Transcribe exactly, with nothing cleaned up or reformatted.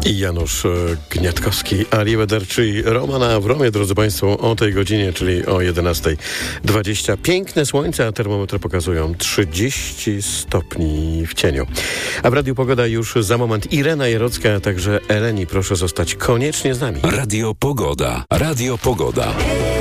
I Janusz Gniatkowski, Arrivederci i Romana w Romie, drodzy Państwo, o tej godzinie, czyli o jedenasta dwadzieścia. Piękne słońce, a termometry pokazują trzydzieści stopni w cieniu. A w Radiu Pogoda już za moment Irena Jarocka, a także Eleni. Proszę zostać koniecznie z nami. Radio Pogoda. Radio Pogoda.